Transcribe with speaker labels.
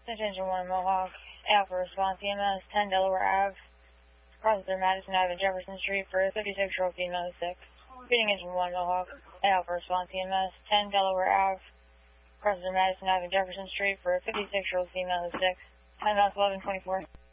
Speaker 1: Attention 1 Mohawk, Alpha response EMS 10 Delaware Ave, crosses through Madison Ave and Jefferson Street for a 56-year-old female 6. Repeating engine 1 Mohawk, Alpha response EMS 10 Delaware Ave, crosses through Madison Ave and Jefferson Street for a 56-year-old female 6. Time out 11:24.